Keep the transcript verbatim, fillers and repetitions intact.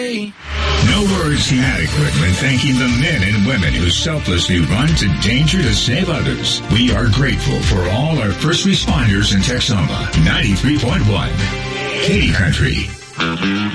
No words inadequate when thanking the men and women who selflessly run to danger to save others. We are grateful for all our first responders in Texoma. ninety-three point one Katy Country.